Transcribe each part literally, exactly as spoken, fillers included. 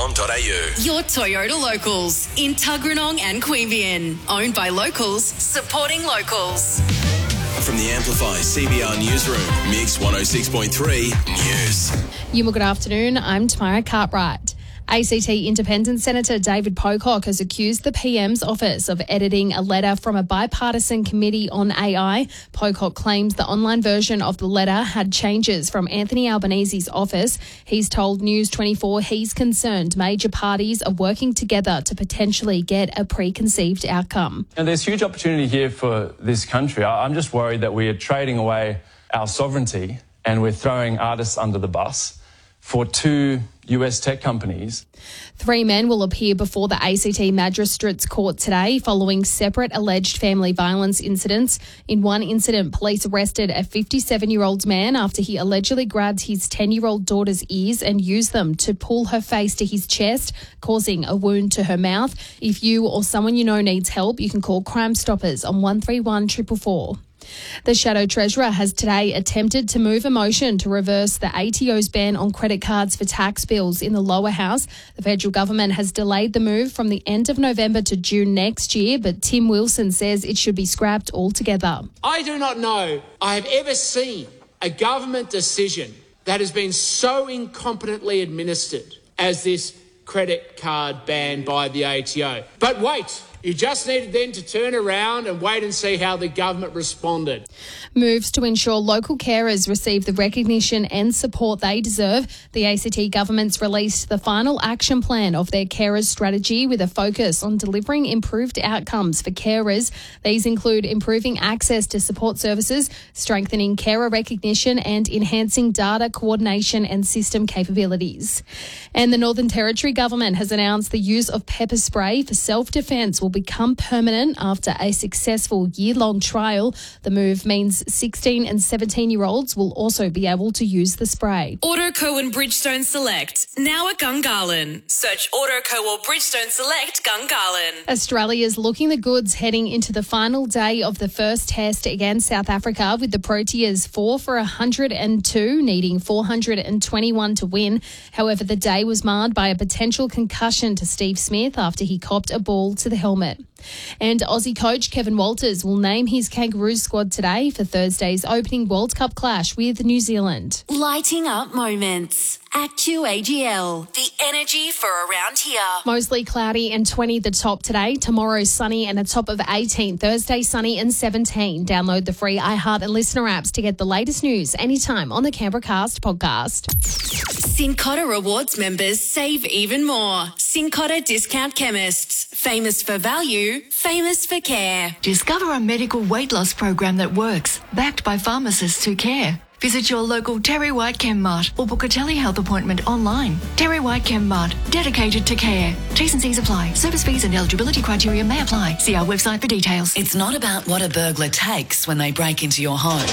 com dot a u. Your Toyota Locals in Tuggeranong and Queanbeyan. Owned by locals, supporting locals. From the Amplify C B R Newsroom, Mix one oh six point three News. Yuma, good afternoon. I'm Tamara Cartwright. A C T Independent Senator David Pocock has accused the P M's office of editing a letter from a bipartisan committee on A I. Pocock claims the online version of the letter had changes from Anthony Albanese's office. He's told News twenty-four he's concerned major parties are working together to potentially get a preconceived outcome. And there's huge opportunity here for this country. I'm just worried that we are trading away our sovereignty and we're throwing artists under the bus for two U S tech companies. Three men will appear before the A C T Magistrates Court today following separate alleged family violence incidents. In one incident, police arrested a fifty-seven-year-old man after he allegedly grabbed his ten-year-old daughter's ears and used them to pull her face to his chest, causing a wound to her mouth. If you or someone you know needs help, you can call Crime Stoppers on one three one four four four. The Shadow Treasurer has today attempted to move a motion to reverse the A T O's ban on credit cards for tax bills in the lower house. The federal government has delayed the move from the end of November to June next year, but Tim Wilson says it should be scrapped altogether. I do not know I have ever seen a government decision that has been so incompetently administered as this credit card ban by the A T O. But wait. You just needed then to turn around and wait and see how the government responded. Moves to ensure local carers receive the recognition and support they deserve. The A C T government's released the final action plan of their carers strategy with a focus on delivering improved outcomes for carers. These include improving access to support services, strengthening carer recognition and enhancing data coordination and system capabilities. And the Northern Territory government has announced the use of pepper spray for self-defence will become permanent after a successful year-long trial. The move means sixteen and seventeen-year-olds will also be able to use the spray. Autoco and Bridgestone Select, now at Gungahlin. Search Autoco or Bridgestone Select Gungahlin. Australia's looking the goods heading into the final day of the first test against South Africa, with the Proteas four for one hundred two, needing four hundred twenty-one to win. However, the day was marred by a potential concussion to Steve Smith after he copped a ball to the helmet. And Aussie coach Kevin Walters will name his Kangaroos squad today for Thursday's opening World Cup clash with New Zealand. Lighting up moments. Actu A G L. The energy for around here. Mostly cloudy and twenty the top today. Tomorrow sunny and a top of eighteen. Thursday sunny and seventeen. Download the free iHeart and Listener apps to get the latest news anytime on the Canberra Cast podcast. Cincotta Rewards members save even more. Cincotta Discount Chemists. Famous for value, famous for care. Discover a medical weight loss program that works, backed by pharmacists who care. Visit your local Terry White ChemMart or book a telehealth appointment online. Terry White ChemMart, dedicated to care. T's and C's apply. Service fees and eligibility criteria may apply. See our website for details. It's not about what a burglar takes when they break into your home.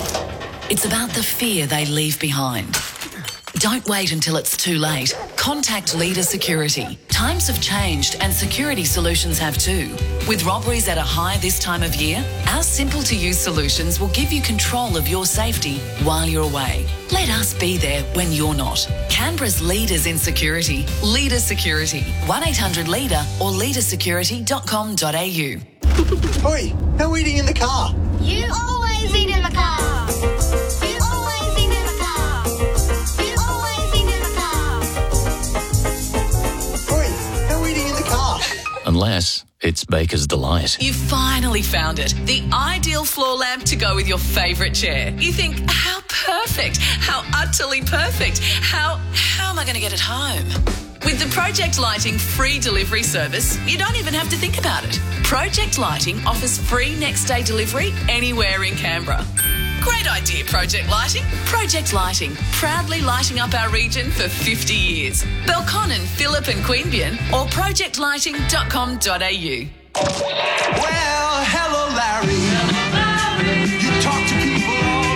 It's about the fear they leave behind. Don't wait until it's too late. Contact Leader Security. Times have changed and security solutions have too. With robberies at a high this time of year, our simple-to-use solutions will give you control of your safety while you're away. Let us be there when you're not. Canberra's leaders in security. Leader Security. one eight hundred leader or leader security dot com dot a u. Oi, no eating in the car. You always eat in the car. You always eat in the car. You always eat in the car. Oi, no eating in the car. Unless it's Baker's Delight. You finally found it. The ideal floor lamp to go with your favourite chair. You think, how perfect, how utterly perfect, how, how am I going to get it home? With the Project Lighting free delivery service, you don't even have to think about it. Project Lighting offers free next day delivery anywhere in Canberra. Great idea, Project Lighting. Project Lighting, proudly lighting up our region for fifty years. Belconnen, Phillip and Queanbeyan or project lighting dot com dot a u. Well, hello, Larry. You talk to people all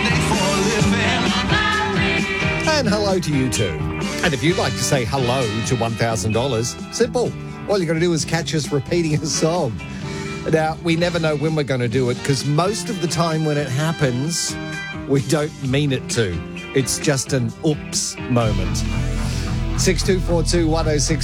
day for a living. And hello to you too. And if you'd like to say hello to one thousand dollars, simple. All you got to do is catch us repeating a song. Now, we never know when we're going to do it because most of the time when it happens, we don't mean it to. It's just an oops moment. six two four two one oh six